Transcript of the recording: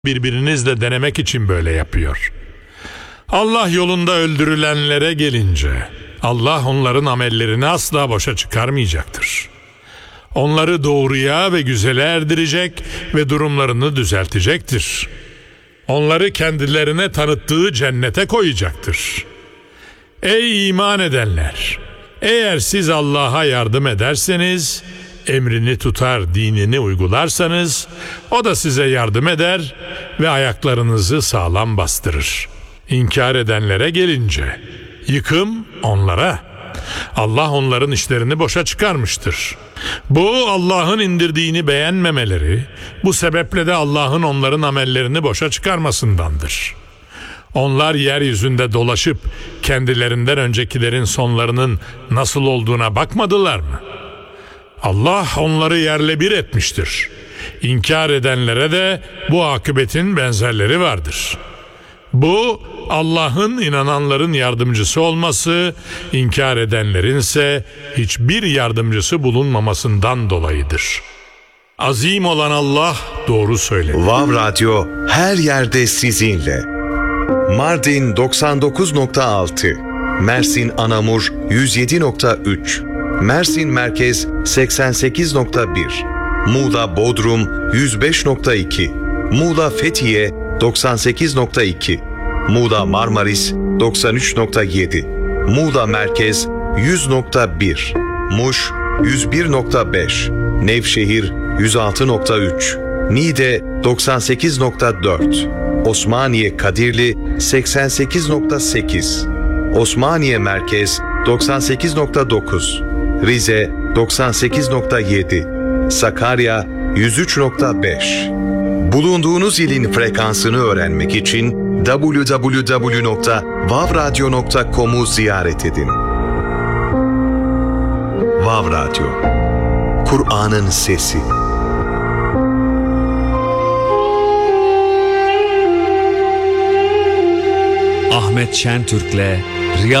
birbirinizle denemek için böyle yapıyor. Allah yolunda öldürülenlere gelince, Allah onların amellerini asla boşa çıkarmayacaktır. Onları doğruya ve güzele erdirecek ve durumlarını düzeltecektir. Onları kendilerine tanıttığı cennete koyacaktır. Ey iman edenler! Eğer siz Allah'a yardım ederseniz, emrini tutar, dinini uygularsanız, o da size yardım eder ve ayaklarınızı sağlam bastırır. İnkar edenlere gelince, yıkım onlara. Allah onların işlerini boşa çıkarmıştır. Bu Allah'ın indirdiğini beğenmemeleri, bu sebeple de Allah'ın onların amellerini boşa çıkarmasındandır. Onlar yeryüzünde dolaşıp kendilerinden öncekilerin sonlarının nasıl olduğuna bakmadılar mı? Allah onları yerle bir etmiştir. İnkar edenlere de bu akıbetin benzerleri vardır. Bu Allah'ın inananların yardımcısı olması, inkar edenlerin ise hiçbir yardımcısı bulunmamasından dolayıdır. Azim olan Allah doğru söyledi. Vav Radyo her yerde sizinle. Mardin 99.6, Mersin Anamur 107.3, Mersin Merkez 88.1, Muğla Bodrum 105.2, Muğla Fethiye 98.2, Muğla Marmaris 93.7, Muğla Merkez 100.1, Muş 101.5, Nevşehir 106.3, Niğde 98.4, Osmaniye Kadirli 88.8, Osmaniye Merkez 98.9, Rize 98.7, Sakarya 103.5. Bulunduğunuz ilin frekansını öğrenmek için www.vavradyo.com'u ziyaret edin. Vav Radyo, Kur'an'ın sesi. Ahmet Şentürk'le